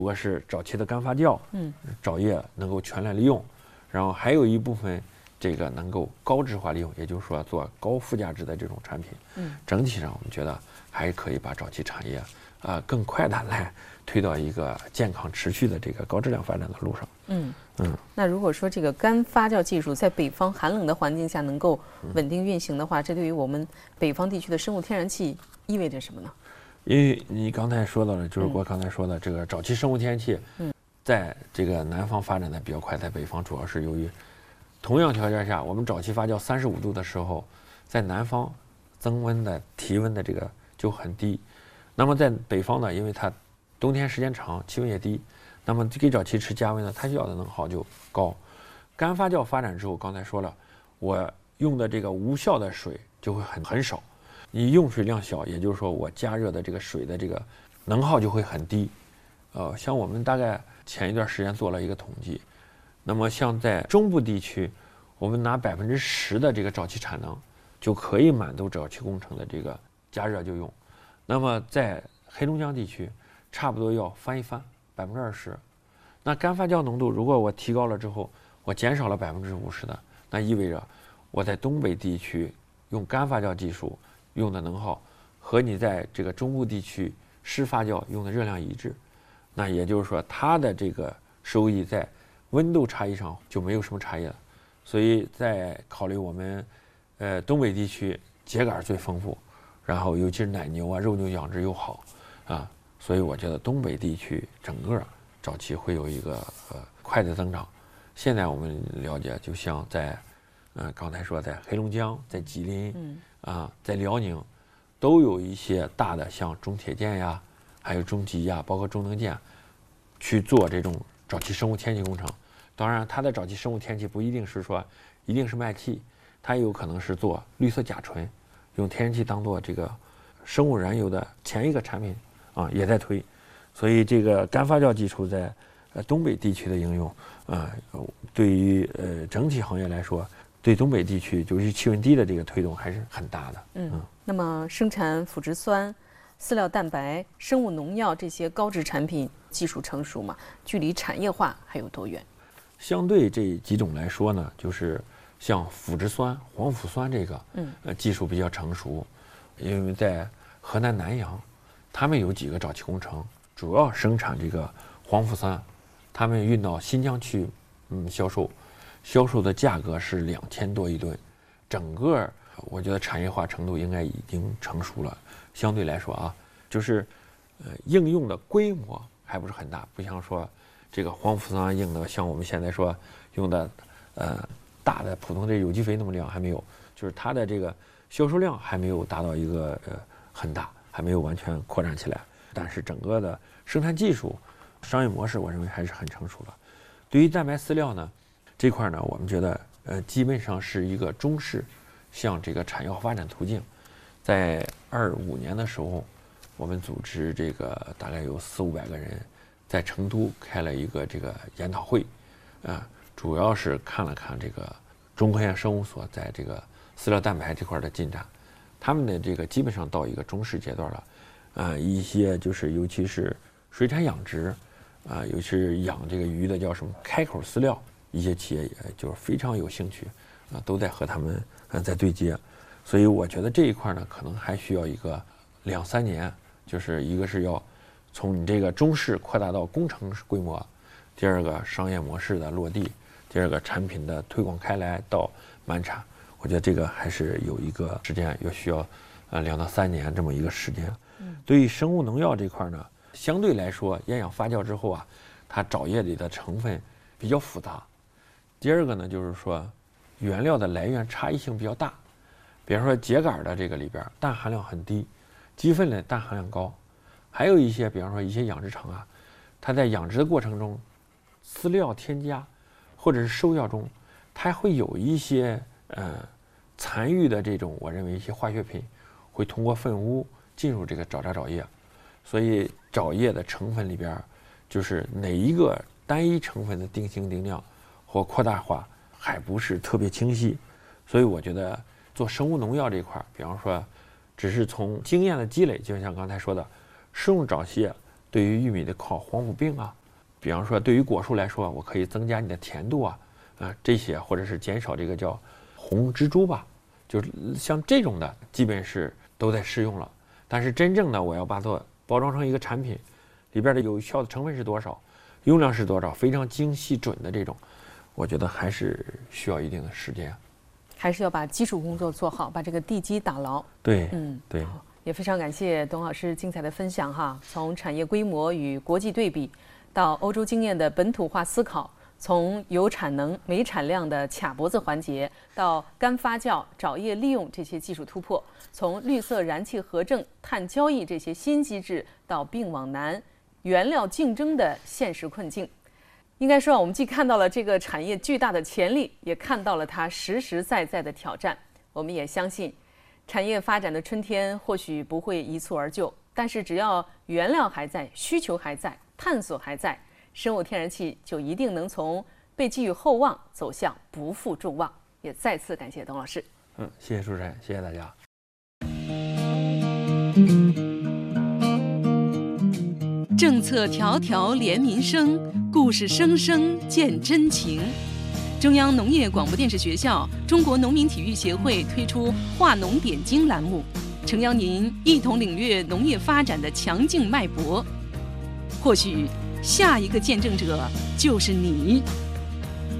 如果是早期的干发酵，沼液能够全量利用，然后还有一部分这个能够高质化利用，也就是说做高附加值的这种产品。整体上我们觉得还可以把沼气产业更快的来推到一个健康持续的这个高质量发展的路上。 那如果说这个干发酵技术在北方寒冷的环境下能够稳定运行的话，这对于我们北方地区的生物天然气意味着什么呢？ 因为你刚才说到了，就是我刚才说的这个沼气生物天然气，在这个南方发展的比较快，在北方主要是由于同样条件下，我们沼气发酵35度的时候，在南方增温的体温的这个就很低，那么在北方呢，因为它冬天时间长，气温也低，那么给沼气池加温呢，它需要的能耗就高。干发酵发展之后，刚才说了，我用的这个无效的水就会很少。你用水量小，也就是说我加热的这个水的这个能耗就会很低。像我们大概前一段时间做了一个统计，那么像在中部地区，我们拿10%的这个沼气产能就可以满足沼气工程的这个加热就用。那么在黑龙江地区，差不多要翻一番，20%。那干发酵浓度如果我提高了之后，我减少了50%的，那意味着我在东北地区用干发酵技术用的能耗和你在这个中部地区湿发酵用的热量一致，那也就是说它的这个收益在温度差异上就没有什么差异了。所以在考虑我们东北地区秸秆最丰富，然后尤其是奶牛啊肉牛养殖又好所以我觉得东北地区整个沼气会有一个快的增长。现在我们了解，就像在刚才说在黑龙江、在吉林在辽宁，都有一些大的像中铁建呀，还有中吉呀，包括中能建，去做这种沼气生物天然气工程。当然，它的沼气生物天然气不一定是说一定是卖气，它有可能是做绿色甲醇，用天然气当做这个生物燃油的前一个产品也在推。所以这个干发酵技术在东北地区的应用对于整体行业来说，对东北地区尤其气温低的这个推动还是很大的。 那么生产腐殖酸、饲料蛋白、生物农药这些高值产品技术成熟吗？距离产业化还有多远？ 相对这几种来说呢，就是像腐殖酸、黄腐酸这个技术比较成熟，因为在河南南阳，他们有几个沼气工程，主要生产这个黄腐酸，他们运到新疆去销售的价格是2000多一吨，整个我觉得产业化程度应该已经成熟了。相对来说就是应用的规模还不是很大，不像说这个黄腐酸用的像我们现在说用的大的普通的有机肥那么量还没有，就是它的这个销售量还没有达到一个很大，还没有完全扩展起来。但是整个的生产技术、商业模式，我认为还是很成熟了。对于蛋白饲料呢这块呢，我们觉得基本上是一个中式向这个产业化发展途径。在25年的时候，我们组织这个大概有400-500个人，在成都开了一个这个研讨会，主要是看了看这个中科院生物所在这个饲料蛋白这块的进展。他们的这个基本上到一个中式阶段了，一些就是尤其是水产养殖，尤其是养这个鱼的叫什么开口饲料，一些企业也就是非常有兴趣，都在和他们在对接。所以我觉得这一块呢，可能还需要一个2-3年，就是一个是要从你这个中式扩大到工程规模，第二个商业模式的落地，第二个产品的推广开来到满产，我觉得这个还是有一个时间，要需要2-3年这么一个时间。对于生物农药这块呢，相对来说厌氧发酵之后它沼液里的成分比较复杂。第二个呢，就是说原料的来源差异性比较大，比方说秸秆的这个里边氮含量很低，鸡粪的氮含量高，还有一些比方说一些养殖场它在养殖的过程中，饲料添加或者是兽药中，它会有一些残余的这种我认为一些化学品会通过粪污进入这个沼渣液，所以沼液的成分里边就是哪一个单一成分的定型定量或扩大化还不是特别清晰。所以我觉得做生物农药这块，比方说只是从经验的积累，就像刚才说的，食用沼气对于玉米的抗黄腐病啊，比方说对于果树来说，我可以增加你的甜度啊，这些或者是减少这个叫红蜘蛛吧，就是像这种的，基本是都在适用了。但是真正的我要把它包装成一个产品，里边的有效的成分是多少，用量是多少，非常精细准的这种，我觉得还是需要一定的时间。 还是要把基础工作做好，把这个地基打牢。 对，对。 也非常感谢董老师精彩的分享哈，从产业规模与国际对比，到欧洲经验的本土化思考，从有产能没产量的卡脖子环节，到干发酵、沼液利用这些技术突破，从绿色燃气核证、碳交易这些新机制，到并网难、原料竞争的现实困境。应该说，我们既看到了这个产业巨大的潜力，也看到了它实实在在的挑战。我们也相信，产业发展的春天或许不会一蹴而就，但是只要原料还在，需求还在，探索还在，生物天然气就一定能从被寄予厚望走向不负众望。也再次感谢董老师。 谢谢主持人，谢谢大家。 政策条条连民生，故事声声见真情。中央农业广播电视学校、中国农民体育协会推出“化农点睛”栏目，诚邀您一同领略农业发展的强劲脉搏。或许下一个见证者就是你。